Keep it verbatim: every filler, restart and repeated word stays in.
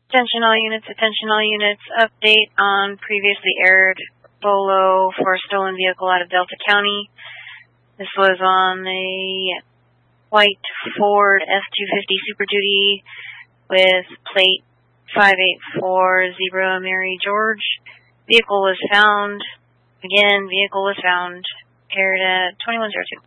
Attention all units, attention all units. Update on previously aired Bolo for a stolen vehicle out of Delta County. This was on a white Ford F two fifty Super Duty with plate five eight four zero Mary George. Vehicle was found. Again, vehicle was found. Aired at twenty-one oh two.